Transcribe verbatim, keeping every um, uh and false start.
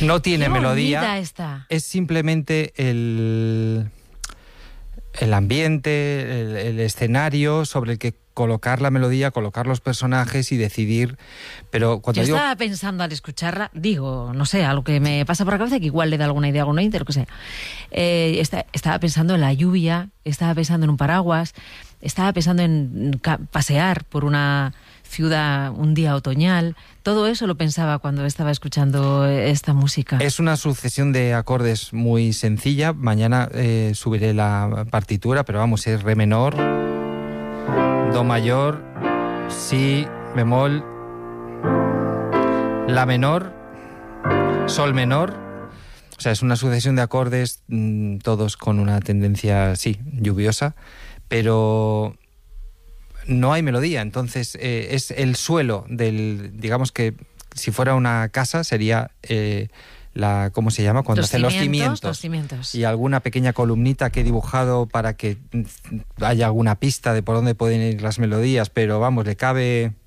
No tiene Qué melodía. bonita está. Es simplemente el, el ambiente, el, el escenario sobre el que colocar la melodía, colocar los personajes y decidir. Pero cuando Yo digo... estaba pensando al escucharla, digo, no sé, algo que me pasa por la cabeza, que igual le da alguna idea a algún oyente, lo que sea. Eh, está, estaba pensando en la lluvia, estaba pensando en un paraguas, estaba pensando en ca- pasear por una ciudad un día otoñal. Todo eso lo pensaba cuando estaba escuchando esta música. Es una sucesión de acordes muy sencilla. Mañana eh, subiré la partitura, pero vamos, es re menor, do mayor, si bemol, la menor, sol menor. O sea, es una sucesión de acordes, mmm, todos con una tendencia, sí, lluviosa, pero no hay melodía. Entonces eh, es el suelo del, digamos que si fuera una casa sería eh, la, ¿cómo se llama? Cuando Los hacen los cimientos, cimientos. los cimientos. Y alguna pequeña columnita que he dibujado para que haya alguna pista de por dónde pueden ir las melodías, pero vamos, le cabe